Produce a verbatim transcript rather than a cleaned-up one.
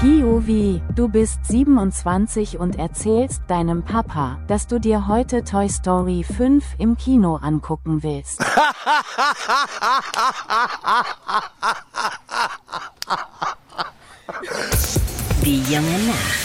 P O V, du bist siebenundzwanzig und erzählst deinem Papa, dass du dir heute Toy Story fünf im Kino angucken willst. Die junge Nacht.